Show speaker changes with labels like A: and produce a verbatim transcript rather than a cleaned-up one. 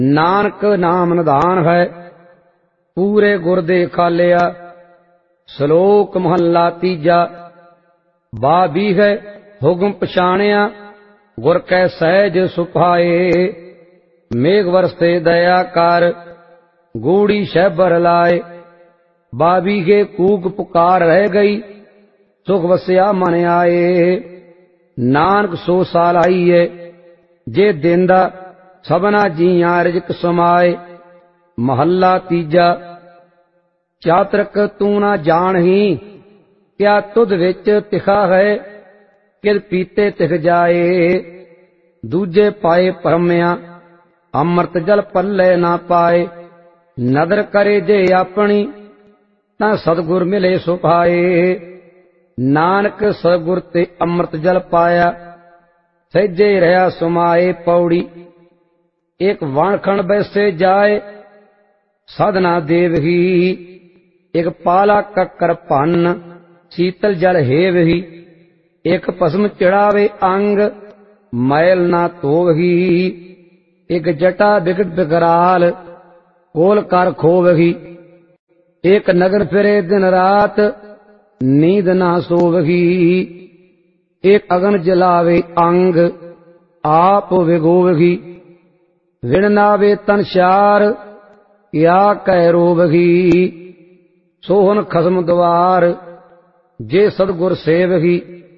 A: ਨਾਨਕ ਨਾਮ ਨਿਧਾਨ ਹੈ ਪੂਰੇ ਗੁਰ ਦੇ ਖਾਲਿਆ। ਸ਼ਲੋਕ ਮਹੱਲਾ ਤੀਜਾ। ਬਾ ਬੀਹੈ ਹੁਕਮ ਪਛਾਣਿਆ ਗੁਰ ਕੈ ਸਹਿਜ ਸੁਭਾਏ। ਮੇਘ ਵਰਸੇ ਦਇਆ ਕਰ ਗੂੜੀ ਸ਼ੈਬਰ ਲਾਏ। ਬਾ ਬੀਘੇ ਕੂਕ ਪੁਕਾਰ ਰਹਿ ਗਈ ਸੁਖ ਵਸਿਆ ਮਨ ਆਏ। ਨਾਨਕ ਸੋ ਸਾਲ ਆਈਏ ਜੇ ਦੇਂਦਾ ਸਭਨਾ ਜੀਆਂ ਰਿਜਕ ਸਮਾਏ। ਮਹੱਲਾ ਤੀਜਾ। ਚਾਤਰਕ ਤੂੰ ਨਾ ਜਾਣਹੀ ਕਿਆ ਤੁਧ ਵਿੱਚ ਤਿਖਾ ਹੈ। ਕਿਲ ਪੀਤੇ ਤਿਖ ਜਾਏ ਦੂਜੇ ਪਾਏ ਭਰਮਿਆ ਅੰਮ੍ਰਿਤ ਜਲ ਪੱਲੇ ਨਾ ਪਾਏ। ਨਦਰ ਕਰੇ ਜੇ ਆਪਣੀ ਤਾਂ ਸਤਿਗੁਰ ਮਿਲੇ ਸੁਭਾਏ। ਨਾਨਕ ਸਤਿਗੁਰ ਤੇ ਅੰਮ੍ਰਿਤ ਜਲ ਪਾਇਆ ਸਹਿਜੇ ਰਹਾ ਸੁਮਾਏ। ਪੌੜੀ। ਇੱਕ ਵਣਖਣ ਬੈਸੇ ਜਾਏ ਸਾਧਨਾ ਦੇਵਹੀ। ਇੱਕ ਪਾਲਾ ਕੱਕਰ ਭੰਨ ਸੀਤਲ ਜਲ ਹੇਵਹੀ। ਇੱਕ ਭਸਮ ਚੜਾਵੇ ਅੰਗ ਮੈਲ ਨਾ ਧੋਵਹੀ। ਇੱਕ ਜਟਾ ਬਿਗੜ ਬਿਕਰਾਲ ਕੋਲ ਕਰ ਖੋਵਹੀ। ਇੱਕ ਨਗਰ ਫਿਰੇ ਦਿਨ ਰਾਤ ਨੀਂਦ ਨਾ ਸੋਵਹੀ। ਇੱਕ ਅਗਨ ਜਲਾਵੇ ਅੰਗ ਆਪ ਵਿਗੋਵਹੀ। ਵਿਣ ਨਾਵੇ ਤਨ ਸ਼ਾਰ ਕਿਆ ਕਹਿ ਰੋਵਹੀ। ਸੋਹਨ ਖਸਮ ਦਵਾਰ ਜੇ ਸਤਿਗੁਰ ਸੇਵਹੀ।